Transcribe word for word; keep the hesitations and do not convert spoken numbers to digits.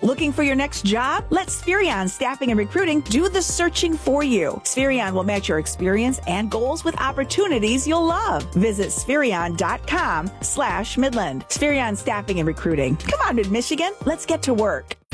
Looking for your next job? Let Spherion Staffing and Recruiting do the searching for you. Spherion will match your experience and goals with opportunities you'll love. Visit Spherion.com slash Midland. Spherion Staffing and Recruiting. Come on, Mid-Michigan. Let's get to work.